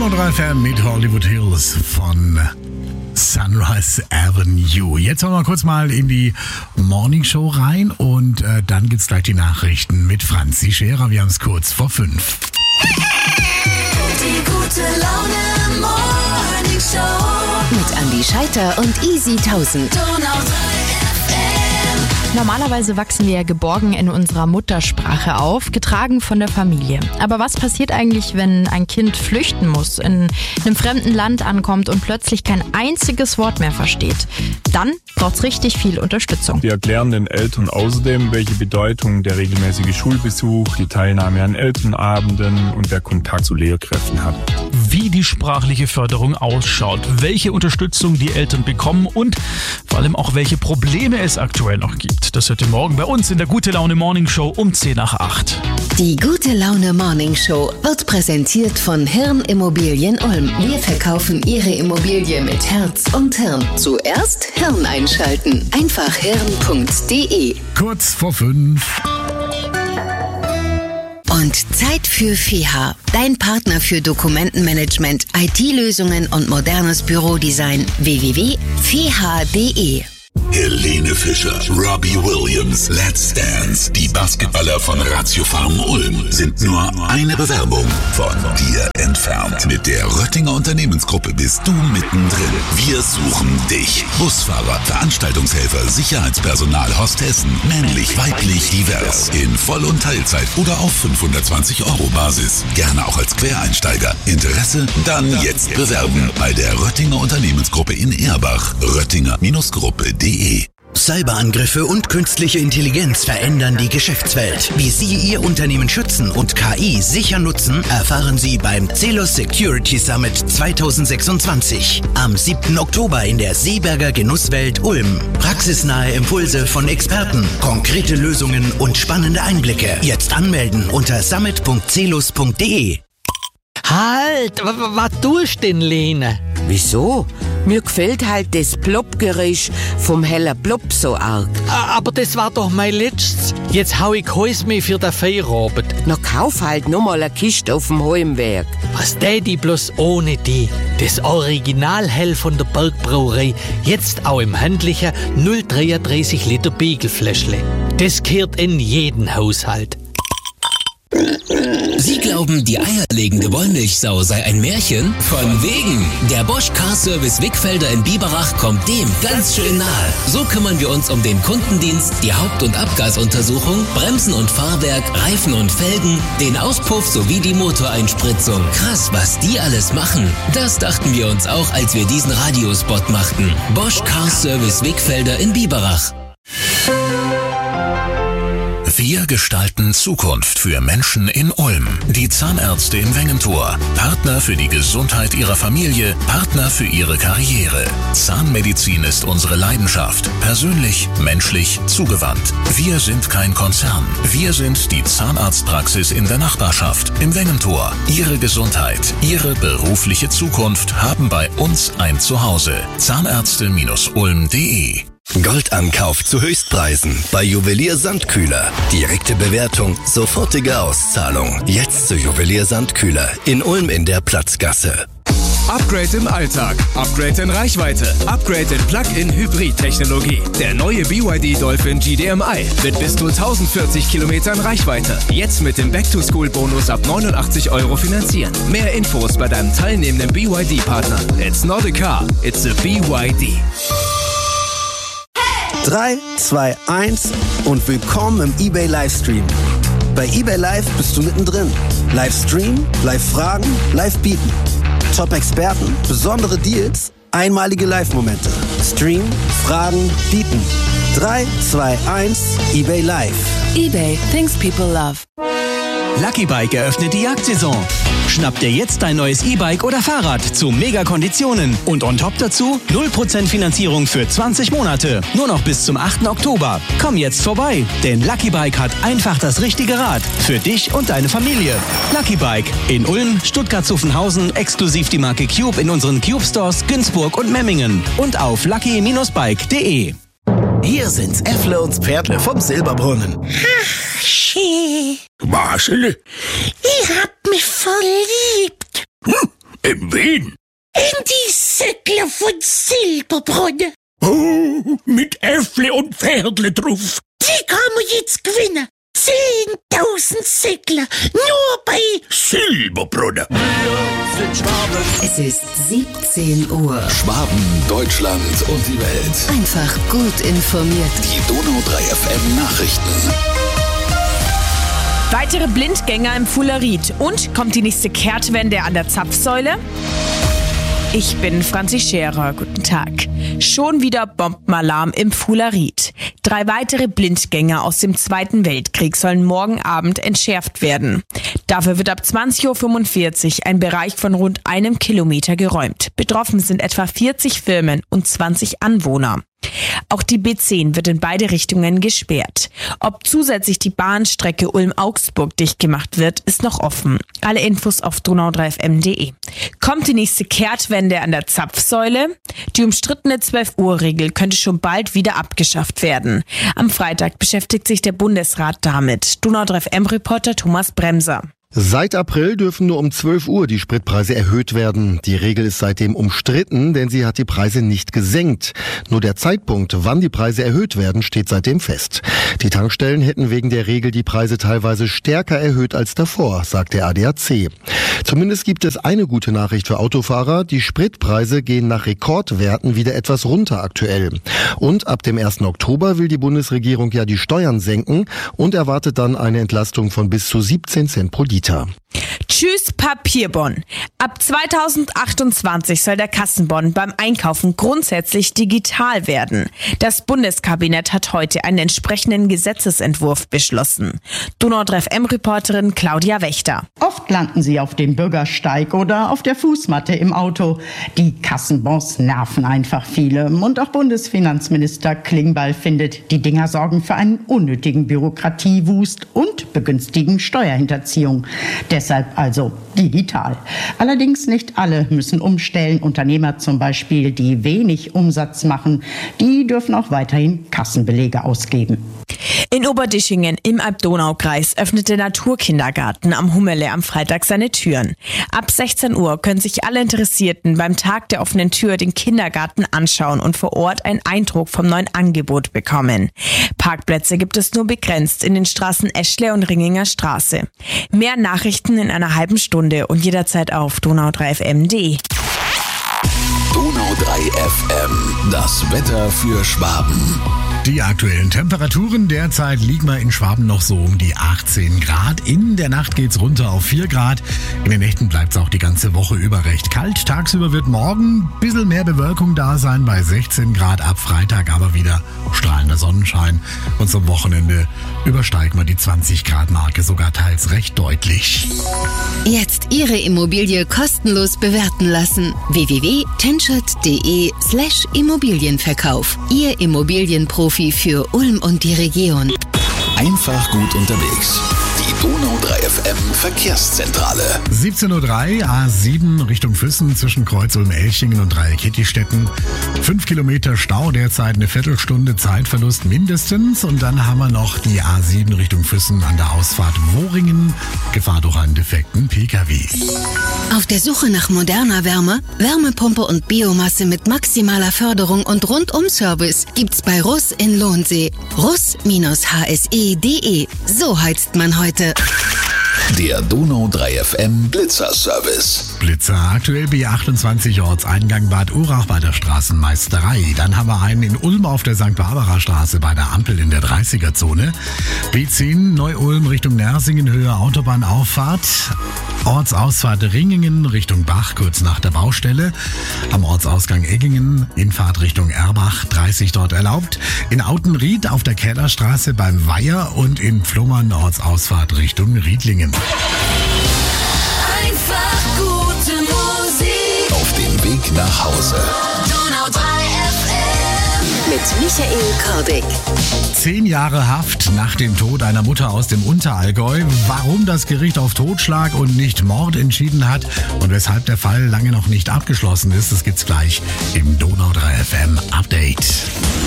103 FM mit Hollywood Hills von Sunrise Avenue. Jetzt wollen wir kurz mal in die Morning Show rein und dann gibt's gleich die Nachrichten mit Franzi Scherer. Wir haben es kurz vor 5. Die gute Laune Morning Show Mit Andi Scheiter und Easy 1000. Normalerweise wachsen wir ja geborgen in unserer Muttersprache auf, getragen von der Familie. Aber was passiert eigentlich, wenn ein Kind flüchten muss, in einem fremden Land ankommt und plötzlich kein einziges Wort mehr versteht? Dann braucht's richtig viel Unterstützung. Wir erklären den Eltern außerdem, welche Bedeutung der regelmäßige Schulbesuch, die Teilnahme an Elternabenden und der Kontakt zu Lehrkräften hat. Wie die sprachliche Förderung ausschaut, welche Unterstützung die Eltern bekommen und vor allem auch welche Probleme es aktuell noch gibt. Das hört ihr morgen bei uns in der Gute Laune Morning Show um 10 nach 8. Die Gute Laune Morning Show wird präsentiert von Hirn Immobilien Ulm. Wir verkaufen Ihre Immobilie mit Herz und Hirn. Zuerst Hirn einschalten. Einfach hirn.de. Kurz vor 5. Und Zeit für FEHA, dein Partner für Dokumentenmanagement, IT-Lösungen und modernes Bürodesign. www.feha.de. Helene Fischer, Robbie Williams, Let's Dance. Die Basketballer von Ratio Farm Ulm sind nur eine Bewerbung von dir entfernt. Mit der Röttinger Unternehmensgruppe bist du mittendrin. Wir suchen dich. Busfahrer, Veranstaltungshelfer, Sicherheitspersonal, Hostessen, männlich, weiblich, divers, in Voll- und Teilzeit oder auf 520 € Basis. Gerne auch als Quereinsteiger. Interesse? Dann jetzt bewerben bei der Röttinger Unternehmensgruppe in Erbach. Röttinger-Gruppe.de. Cyberangriffe und künstliche Intelligenz verändern die Geschäftswelt. Wie Sie Ihr Unternehmen schützen und KI sicher nutzen, erfahren Sie beim Celos Security Summit 2026. Am 7. Oktober in der Seeberger Genusswelt Ulm. Praxisnahe Impulse von Experten, konkrete Lösungen und spannende Einblicke. Jetzt anmelden unter summit.celos.de. Halt, was tust denn, Lene? Wieso? Mir gefällt halt das Plopp-Geräusch vom heller Plopp so arg. Aber das war doch mein letztes. Jetzt hau ich Häus mehr für den Feierabend. Na kauf halt nochmal eine Kiste auf dem Heimwerk. Was täte bloß ohne die? Das Originalhell von der Bergbrauerei. Jetzt auch im handlichen 0,33 Liter Begelfläschle. Das gehört in jeden Haushalt. Sie glauben, die eierlegende Wollmilchsau sei ein Märchen? Von wegen! Der Bosch Car Service Wickfelder in Biberach kommt dem ganz schön nahe. So kümmern wir uns um den Kundendienst, die Haupt- und Abgasuntersuchung, Bremsen und Fahrwerk, Reifen und Felgen, den Auspuff sowie die Motoreinspritzung. Krass, was die alles machen. Das dachten wir uns auch, als wir diesen Radiospot machten. Bosch Car Service Wickfelder in Biberach. Wir gestalten Zukunft für Menschen in Ulm. Die Zahnärzte in Wengentor. Partner für die Gesundheit ihrer Familie, Partner für ihre Karriere. Zahnmedizin ist unsere Leidenschaft. Persönlich, menschlich, zugewandt. Wir sind kein Konzern. Wir sind die Zahnarztpraxis in der Nachbarschaft, im Wengentor. Ihre Gesundheit, Ihre berufliche Zukunft haben bei uns ein Zuhause. Zahnärzte-ulm.de. Goldankauf zu Höchstpreisen bei Juwelier Sandkühler. Direkte Bewertung, sofortige Auszahlung. Jetzt zu Juwelier Sandkühler in Ulm in der Platzgasse. Upgrade im Alltag, Upgrade in Reichweite, Upgrade in Plug-in-Hybrid-Technologie. Der neue BYD Dolphin GDMI mit bis zu 1040 Kilometern Reichweite. Jetzt mit dem Back-to-School-Bonus ab 89 € finanzieren. Mehr Infos bei deinem teilnehmenden BYD-Partner. It's not a car, it's a BYD. 3, 2, 1 und willkommen im eBay Livestream. Bei eBay Live bist du mittendrin. Livestream, Live-Fragen, Live-Bieten. Top-Experten, besondere Deals, einmalige Live-Momente. Stream, Fragen, Bieten. 3, 2, 1, eBay Live. eBay, things people love. Lucky Bike eröffnet die Jagdsaison. Schnapp dir jetzt dein neues E-Bike oder Fahrrad zu Mega-Konditionen. Und on top dazu 0% Finanzierung für 20 Monate. Nur noch bis zum 8. Oktober. Komm jetzt vorbei, denn Lucky Bike hat einfach das richtige Rad. Für dich und deine Familie. Lucky Bike in Ulm, Stuttgart-Zuffenhausen, exklusiv die Marke Cube in unseren Cube-Stores Günzburg und Memmingen. Und auf lucky-bike.de. Hier sind's Äffle und Pferdle vom Silberbrunnen. Ach, schön. Marschele. Ich hab mich verliebt. In Wien? In die Säckler von Silberbrunn. Oh, mit Äffle und Pferdle drauf. Die kann man jetzt gewinnen. 10.000 Säckler. Nur bei Silberbrunn. Es ist 17 Uhr. Schwaben, Deutschland und die Welt. Einfach gut informiert. Die Donau 3 FM Nachrichten. Weitere Blindgänger im Fullerried. Und kommt die nächste Kehrtwende an der Zapfsäule? Ich bin Franzi Scherer. Guten Tag. Schon wieder Bombenalarm im Fullerried. 3 weitere Blindgänger aus dem Zweiten Weltkrieg sollen morgen Abend entschärft werden. Dafür wird ab 20.45 Uhr ein Bereich von rund 1 Kilometer geräumt. Betroffen sind etwa 40 Firmen und 20 Anwohner. Auch die B10 wird in beide Richtungen gesperrt. Ob zusätzlich die Bahnstrecke Ulm-Augsburg dicht gemacht wird, ist noch offen. Alle Infos auf donau3fm.de. Kommt die nächste Kehrtwende an der Zapfsäule? Die umstrittene 12-Uhr-Regel könnte schon bald wieder abgeschafft werden. Am Freitag beschäftigt sich der Bundesrat damit. Donau3FM-Reporter Thomas Bremser. Seit April dürfen nur um 12 Uhr die Spritpreise erhöht werden. Die Regel ist seitdem umstritten, denn sie hat die Preise nicht gesenkt. Nur der Zeitpunkt, wann die Preise erhöht werden, steht seitdem fest. Die Tankstellen hätten wegen der Regel die Preise teilweise stärker erhöht als davor, sagt der ADAC. Zumindest gibt es eine gute Nachricht für Autofahrer. Die Spritpreise gehen nach Rekordwerten wieder etwas runter aktuell. Und ab dem 1. Oktober will die Bundesregierung ja die Steuern senken und erwartet dann eine Entlastung von bis zu 17 Cent pro Liter. Tschüss Papierbon. Ab 2028 soll der Kassenbon beim Einkaufen grundsätzlich digital werden. Das Bundeskabinett hat heute einen entsprechenden Gesetzesentwurf beschlossen. Donau3FM-Reporterin Claudia Wächter. Oft landen sie auf dem Bürgersteig oder auf der Fußmatte im Auto. Die Kassenbons nerven einfach viele. Und auch Bundesfinanzminister Klingbeil findet, die Dinger sorgen für einen unnötigen Bürokratiewust und begünstigen Steuerhinterziehung. Deshalb also digital. Allerdings nicht alle müssen umstellen. Unternehmer zum Beispiel, die wenig Umsatz machen, die dürfen auch weiterhin Kassenbelege ausgeben. In Oberdischingen im Alb-Donau-Kreis öffnet der Naturkindergarten am Hummerle am Freitag seine Türen. Ab 16 Uhr können sich alle Interessierten beim Tag der offenen Tür den Kindergarten anschauen und vor Ort einen Eindruck vom neuen Angebot bekommen. Parkplätze gibt es nur begrenzt in den Straßen Eschle und Ringinger Straße. Mehr Nachrichten in einer halben Stunde und jederzeit auf donau3fm.de. Donau 3 FM, das Wetter für Schwaben. Die aktuellen Temperaturen derzeit liegen wir in Schwaben noch so um die 18 Grad. In der Nacht geht's runter auf 4 Grad. In den Nächten bleibt's auch die ganze Woche über recht kalt. Tagsüber wird morgen ein bisschen mehr Bewölkung da sein bei 16 Grad. Ab Freitag aber wieder strahlender Sonnenschein. Und zum Wochenende übersteigen wir die 20 Grad Marke sogar teils recht deutlich. Jetzt Ihre Immobilie kostenlos bewerten lassen. www.tenschert.de/Immobilienverkauf. Ihr Immobilienprofi für Ulm und die Region. Einfach gut unterwegs. Die Donau 3 FM Verkehrszentrale. 17.03 Uhr, A7 Richtung Füssen zwischen Kreuz Ulm-Elchingen und Dreieck-Kitty-Städten. 5 Kilometer Stau, derzeit eine Viertelstunde Zeitverlust mindestens. Und dann haben wir noch die A7 Richtung Füssen an der Ausfahrt Wohringen. Gefahr durch einen defekten Pkw. Auf der Suche nach moderner Wärme, Wärmepumpe und Biomasse mit maximaler Förderung und Rundum-Service gibt's bei Russ in Lohnsee. Russ-hse.de. So heizt man heute. Der Donau 3 FM Blitzer-Service. Blitzer aktuell B28 Ortseingang Bad Urach bei der Straßenmeisterei. Dann haben wir einen in Ulm auf der St. Barbara Straße bei der Ampel in der 30er-Zone. B10 Neu-Ulm Richtung Nersingen Höhe Autobahnauffahrt. Ortsausfahrt Ringingen Richtung Bach kurz nach der Baustelle. Am Ortsausgang Eggingen Infahrt Richtung Erbach 30 dort erlaubt. In Autenried auf der Kellerstraße beim Weiher und in Pflummern Ortsausfahrt Richtung Riedlingen. Einfach gute Musik. Auf dem Weg nach Hause. Donau 3 FM. Mit Michael Kordick. 10 Jahre Haft nach dem Tod einer Mutter aus dem Unterallgäu. Warum das Gericht auf Totschlag und nicht Mord entschieden hat und weshalb der Fall lange noch nicht abgeschlossen ist, das gibt's gleich im Donau 3 FM Update.